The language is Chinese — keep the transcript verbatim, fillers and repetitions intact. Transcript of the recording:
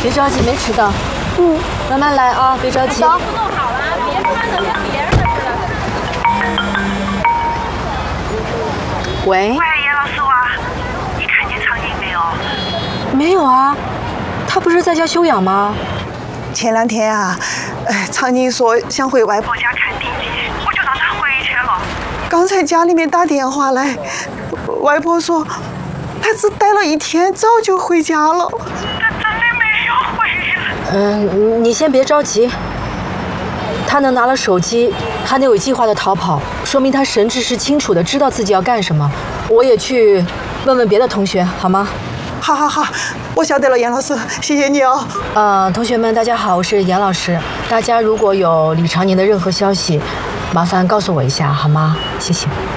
别着急，没迟到。嗯，慢慢来啊，别着急。 走，弄好了，别穿的跟别人的似的。 喂。喂， 严老师啊，你看见苍蝇没有？ 没有啊，他不是在家休养吗？ 前两天啊，哎，苍蝇说想回外婆家看弟弟，我就让他回去了。刚才家里面打电话来，外婆说他只待了一天，早就回家了。他真的没有回来。 嗯，你先别着急。他能拿了手机，还能有计划的逃跑，说明他神志是清楚的，知道自己要干什么。我也去问问别的同学，好吗？ 好好好，我晓得了，严老师，谢谢你哦。 呃，同学们，大家好，我是严老师。大家如果有李长宁的任何消息，麻烦告诉我一下，好吗？谢谢。